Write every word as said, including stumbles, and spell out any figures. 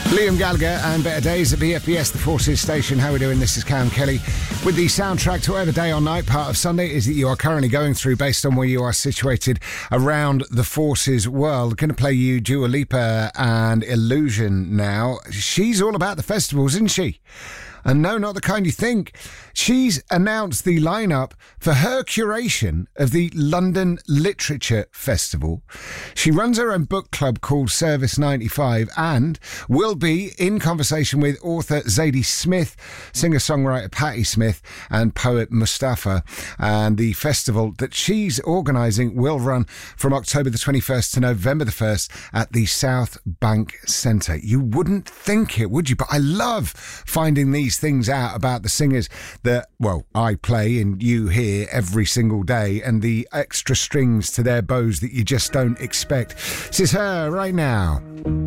Liam Gallagher and Better Days at B F B S, the Forces station. How are we doing? This is Cam Kelly with the soundtrack to whatever day or night part of Sunday is that you are currently going through based on where you are situated around the Forces world. Going to play you Dua Lipa and Illusion now. She's all about the festivals, isn't she? And no, not the kind you think. She's announced the lineup for her curation of the London Literature Festival. She runs her own book club called Service ninety-five and will be in conversation with author Zadie Smith, singer-songwriter Patti Smith and poet Mustafa. And the festival that she's organising will run from October the twenty-first to November the first at the South Bank Centre. You wouldn't think it, would you? But I love finding these things out about the singers that, well, I play and you hear every single day, and the extra strings to their bows that you just don't expect. This is her right now.